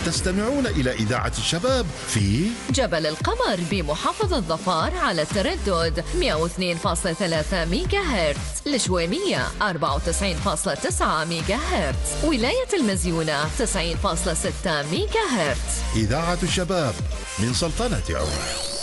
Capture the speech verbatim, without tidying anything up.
تستمعون إلى إذاعة الشباب في جبل القمر بمحافظة ظفار على التردد مئة واثنين فاصلة ثلاثة ميجا هرتز، الشويمية أربعة وتسعين فاصلة تسعة ميجا هرتز، ولاية المزيونة تسعين فاصلة ستة ميجا هرتز. إذاعة الشباب من سلطنة عمان.